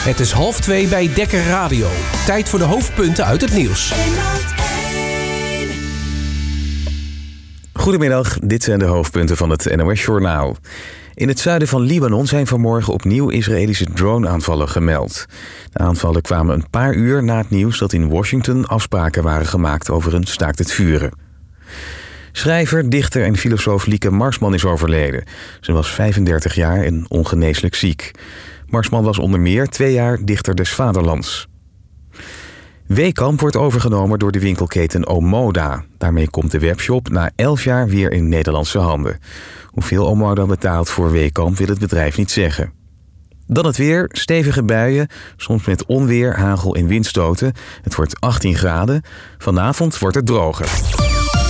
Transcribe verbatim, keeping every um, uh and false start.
Het is half twee bij Dekker Radio. Tijd voor de hoofdpunten uit het nieuws. Goedemiddag, dit zijn de hoofdpunten van het N O S-journaal. In het zuiden van Libanon zijn vanmorgen opnieuw Israëlische drone-aanvallen gemeld. De aanvallen kwamen een paar uur na het nieuws dat in Washington afspraken waren gemaakt over een staakt het vuren. Schrijver, dichter en filosoof Lieke Marsman is overleden. Ze was vijfendertig jaar en ongeneeslijk ziek. Marsman was onder meer twee jaar dichter des vaderlands. Weekamp wordt overgenomen door de winkelketen Omoda. Daarmee komt de webshop na elf jaar weer in Nederlandse handen. Hoeveel Omoda betaalt voor Weekamp wil het bedrijf niet zeggen. Dan het weer, stevige buien, soms met onweer, hagel en windstoten. Het wordt achttien graden. Vanavond wordt het droger.